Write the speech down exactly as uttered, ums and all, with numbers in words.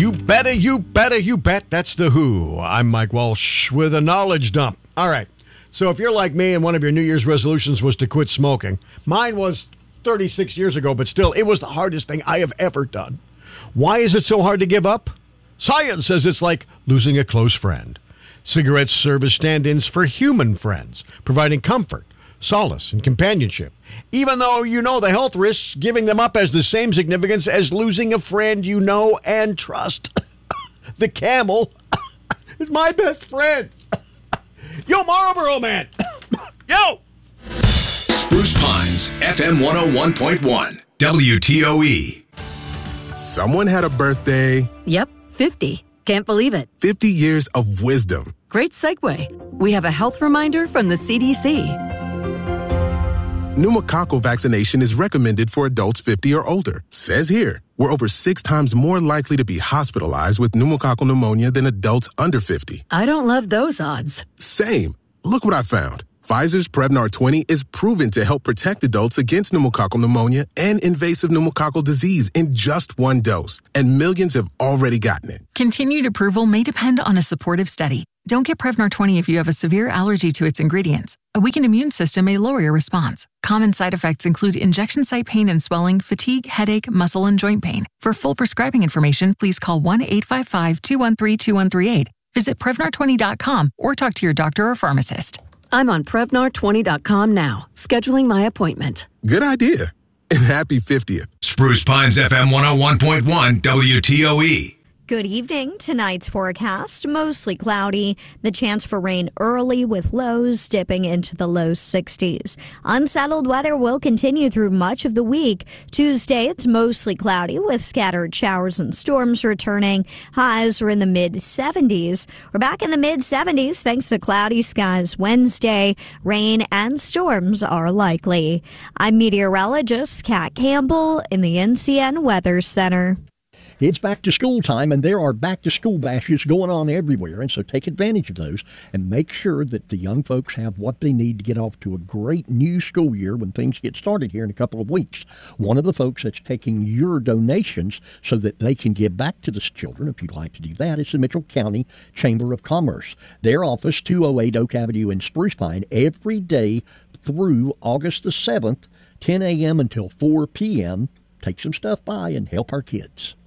You better, you better, you bet. That's The Who. I'm Mike Walsh with a knowledge dump. All right. So if you're like me and one of your New Year's resolutions was to quit smoking, mine was thirty-six years ago, but still, it was the hardest thing I have ever done. Why is it so hard to give up? Science says it's like losing a close friend. Cigarettes serve as stand-ins for human friends, providing comfort, solace, and companionship. Even though you know the health risks, giving them up has the same significance as losing a friend you know and trust. The Camel is my best friend. Yo, Marlboro Man. Yo. Spruce Pines, F M one oh one point one, W T O E. Someone had a birthday. Yep, fifty. Can't believe it. fifty years of wisdom. Great segue. We have a health reminder from the C D C. Pneumococcal vaccination is recommended for adults fifty or older. Says here, we're over six times more likely to be hospitalized with pneumococcal pneumonia than adults under fifty. I don't love those odds. Same. Look what I found. Pfizer's Prevnar twenty is proven to help protect adults against pneumococcal pneumonia and invasive pneumococcal disease in just one dose. And millions have already gotten it. Continued approval may depend on a supportive study. Don't get Prevnar twenty if you have a severe allergy to its ingredients. A weakened immune system may lower your response. Common side effects include injection site pain and swelling, fatigue, headache, muscle, and joint pain. For full prescribing information, please call one eight five five, two one three, two one three eight. Visit Prevnar twenty dot com or talk to your doctor or pharmacist. I'm on Prevnar twenty dot com now, scheduling my appointment. Good idea. And happy fiftieth. Spruce Pines, F M one oh one point one, W T O E. Good evening. Tonight's forecast, mostly cloudy. The chance for rain early with lows dipping into the low sixties. Unsettled weather will continue through much of the week. Tuesday, it's mostly cloudy with scattered showers and storms returning. Highs are in the mid seventies. We're back in the mid seventies thanks to cloudy skies Wednesday. Rain and storms are likely. I'm meteorologist Kat Campbell in the N C N Weather Center. It's back to school time, and there are back-to-school bashes going on everywhere, and so take advantage of those and make sure that the young folks have what they need to get off to a great new school year when things get started here in a couple of weeks. One of the folks that's taking your donations so that they can give back to the children, if you'd like to do that, is the Mitchell County Chamber of Commerce. Their office, two oh eight Oak Avenue in Spruce Pine, every day through August the seventh, ten a.m. until four p.m. Take some stuff by and help our kids.